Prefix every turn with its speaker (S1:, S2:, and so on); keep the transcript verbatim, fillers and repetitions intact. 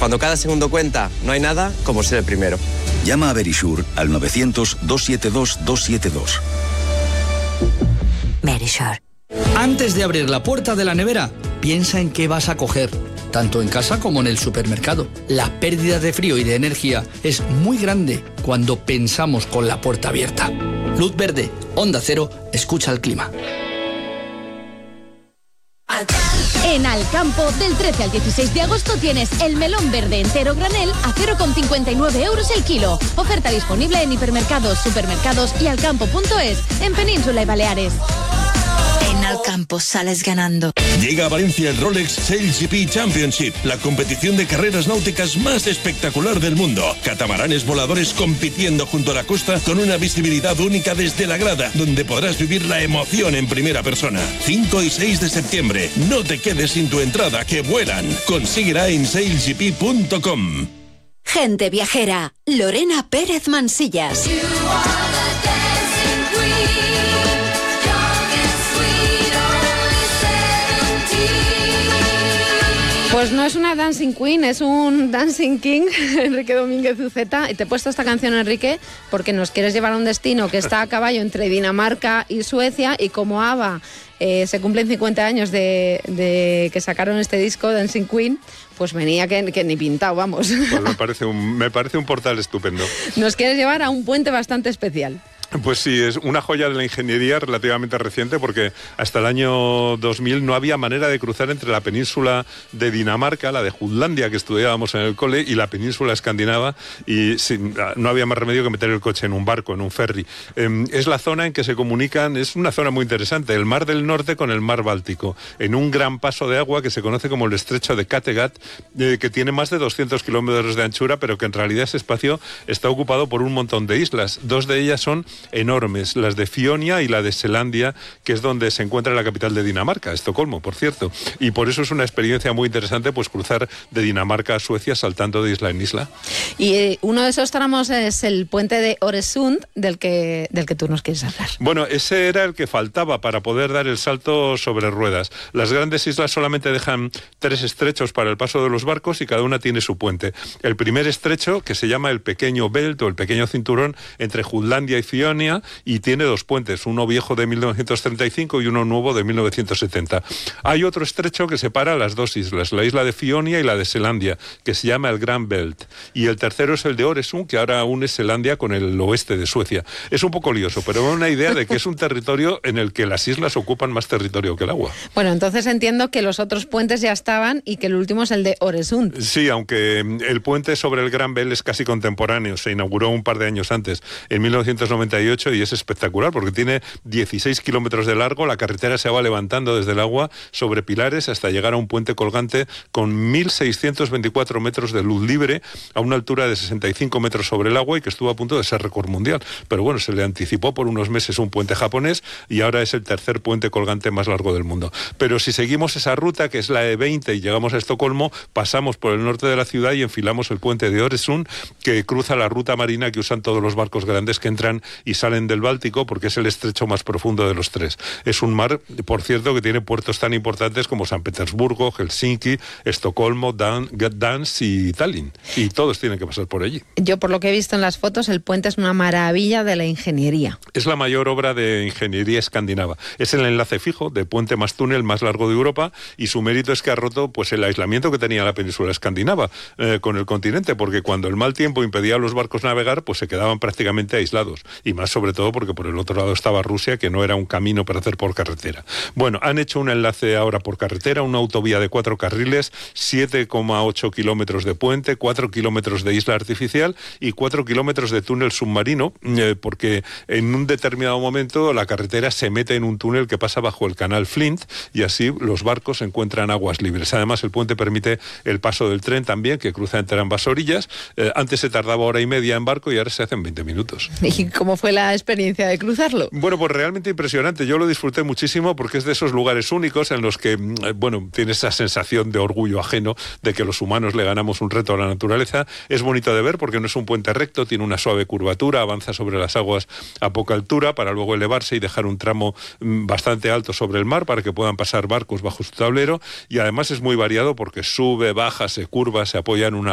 S1: Cuando cada segundo cuenta, no hay nada como ser el primero.
S2: Llama a Verisure al novecientos, doscientos setenta y dos, doscientos setenta y dos.
S3: Verisure.
S4: Antes de abrir la puerta de la nevera, piensa en qué vas a coger, tanto en casa como en el supermercado. La pérdida de frío y de energía es muy grande cuando pensamos con la puerta abierta. Luz verde, Onda Cero, escucha el clima.
S5: En Alcampo, del trece al dieciséis de agosto tienes el melón verde entero granel a cero coma cincuenta y nueve euros el kilo. Oferta disponible en hipermercados, supermercados y alcampo punto es, en Península y Baleares.
S3: En Alcampo sales ganando.
S6: Llega a Valencia el Rolex Sail G P Championship, la competición de carreras náuticas más espectacular del mundo. Catamaranes voladores compitiendo junto a la costa con una visibilidad única desde la grada, donde podrás vivir la emoción en primera persona. cinco y seis de septiembre. No te quedes sin tu entrada, que vuelan. Consíguela en sail g p punto com.
S7: Gente viajera, Lorena Pérez Mansillas.
S8: Pues no es una Dancing Queen, es un Dancing King, Enrique Domínguez Uceta. Y te he puesto esta canción, Enrique, porque nos quieres llevar a un destino que está a caballo entre Dinamarca y Suecia. Y como ABBA eh, se cumplen cincuenta años de, de que sacaron este disco, Dancing Queen, pues venía que, que ni pintado, vamos.
S9: Pues me parece un, me parece un portal estupendo.
S8: Nos quieres llevar a un puente bastante especial.
S9: Pues sí, es una joya de la ingeniería relativamente reciente, porque hasta el año dos mil no había manera de cruzar entre la península de Dinamarca, la de Jutlandia que estudiábamos en el cole, y la península escandinava, y sin, no había más remedio que meter el coche en un barco, en un ferry. Eh, es la zona en que se comunican, es una zona muy interesante, el Mar del Norte con el Mar Báltico, en un gran paso de agua que se conoce como el Estrecho de Kattegat, eh, que tiene más de doscientos kilómetros de anchura, pero que en realidad ese espacio está ocupado por un montón de islas. Dos de ellas son enormes, las de Fionia y la de Selandia, que es donde se encuentra la capital de Dinamarca, Estocolmo, por cierto. Y por eso es una experiencia muy interesante, pues cruzar de Dinamarca a Suecia saltando de isla en isla.
S8: Y eh, uno de esos tramos es el puente de Øresund, del que, del que tú nos quieres hablar.
S9: Bueno, ese era el que faltaba para poder dar el salto sobre ruedas. Las grandes islas solamente dejan tres estrechos para el paso de los barcos y cada una tiene su puente. El primer estrecho, que se llama el Pequeño Belt o el Pequeño Cinturón, entre Jutlandia y Fionia, y tiene dos puentes, uno viejo de mil novecientos treinta y cinco y uno nuevo de mil novecientos setenta. Hay otro estrecho que separa las dos islas, la isla de Fionia y la de Selandia, que se llama el Grand Belt. Y el tercero es el de Øresund, que ahora une Selandia con el oeste de Suecia. Es un poco lioso, pero da una idea de que es un territorio en el que las islas ocupan más territorio que el agua.
S8: Bueno, entonces entiendo que los otros puentes ya estaban y que el último es el de Øresund.
S9: Sí, aunque el puente sobre el Grand Belt es casi contemporáneo, se inauguró un par de años antes, en mil novecientos noventa y ocho, y es espectacular porque tiene dieciséis kilómetros de largo, la carretera se va levantando desde el agua sobre pilares hasta llegar a un puente colgante con mil seiscientos veinticuatro metros de luz libre a una altura de sesenta y cinco metros sobre el agua, y que estuvo a punto de ser récord mundial. Pero bueno, se le anticipó por unos meses un puente japonés y ahora es el tercer puente colgante más largo del mundo. Pero si seguimos esa ruta, que es la E veinte, y llegamos a Estocolmo, pasamos por el norte de la ciudad y enfilamos el puente de Øresund, que cruza la ruta marina que usan todos los barcos grandes que entran y salen del Báltico, porque es el estrecho más profundo de los tres. Es un mar, por cierto, que tiene puertos tan importantes como San Petersburgo, Helsinki, Estocolmo, Dan, Gdansk y Tallinn. Y todos tienen que pasar por allí.
S8: Yo, por lo que he visto en las fotos, el puente es una maravilla de la ingeniería.
S9: Es la mayor obra de ingeniería escandinava. Es el enlace fijo de puente más túnel más largo de Europa, y su mérito es que ha roto pues el aislamiento que tenía la península escandinava eh, con el continente, porque cuando el mal tiempo impedía a los barcos navegar, pues se quedaban prácticamente aislados. Y más sobre todo porque por el otro lado estaba Rusia, que no era un camino para hacer por carretera. Bueno, han hecho un enlace ahora por carretera, una autovía de cuatro carriles, siete coma ocho kilómetros de puente, cuatro kilómetros de isla artificial y cuatro kilómetros de túnel submarino, eh, porque en un determinado momento la carretera se mete en un túnel que pasa bajo el canal Flint, y así los barcos encuentran aguas libres. Además, el puente permite el paso del tren también, que cruza entre ambas orillas. Eh, antes se tardaba hora y media en barco y ahora se hacen veinte minutos.
S8: ¿Y cómo fue la experiencia de cruzarlo?
S9: Bueno, pues realmente impresionante. Yo lo disfruté muchísimo porque es de esos lugares únicos en los que, bueno, tienes esa sensación de orgullo ajeno de que los humanos le ganamos un reto a la naturaleza. Es bonito de ver porque no es un puente recto, tiene una suave curvatura, avanza sobre las aguas a poca altura para luego elevarse y dejar un tramo bastante alto sobre el mar para que puedan pasar barcos bajo su tablero, y además es muy variado porque sube, baja, se curva, se apoya en una